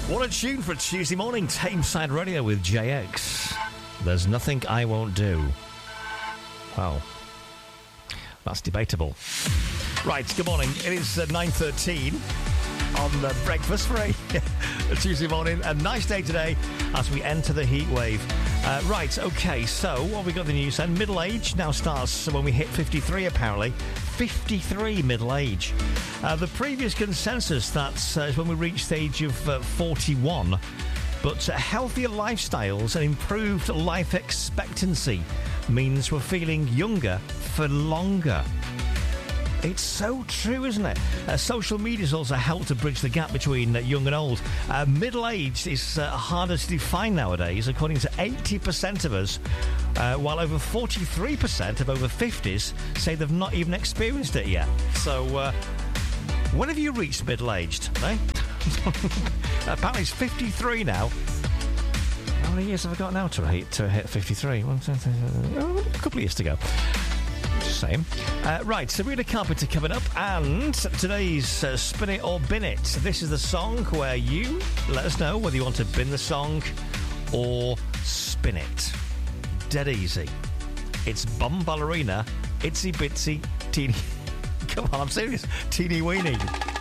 What a tune for a Tuesday morning. Tameside Radio with JX. There's nothing I won't do. Well, that's debatable. Right, good morning. It is 9:13 on the breakfast for a Tuesday morning. A nice day today as we enter the heat wave. Right, okay, so what have we got in the news then? Middle age now starts when we hit 53, apparently. 53 middle age. The previous consensus, that's when we reach the age of 41. But healthier lifestyles and improved life expectancy means we're feeling younger for longer. It's so true, isn't it? Social media's also helped to bridge the gap between young and old. Middle-aged is harder to define nowadays, according to 80% of us, while over 43% of over 50s say they've not even experienced it yet. So, when have you reached middle-aged, eh? Apparently it's 53 now. How many years have I got now to hit 53? A couple of years to go. Just saying. Right, Sabrina Carpenter coming up, and today's Spin It or Bin It. This is the song where you let us know whether you want to bin the song or spin it. Dead easy. It's Bum Ballerina, Itsy Bitsy Teeny... Come on, I'm serious. Teeny Weeny.